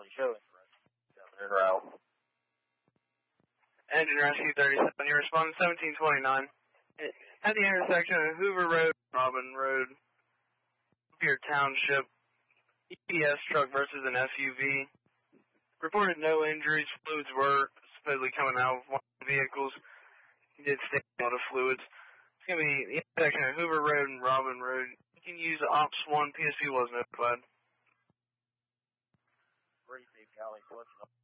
County Show down there in Ralph. Engine Rescue 37, you responded 1729. At the intersection of Hoover Road and Robin Road, Pier Township, EPS truck versus an SUV. Reported no injuries. Fluids were supposedly coming out of one of the vehicles. He did stay out of fluids. It's going to be the intersection of Hoover Road and Robin Road. You can use Ops 1. PSP was notified. Briefly, County, collection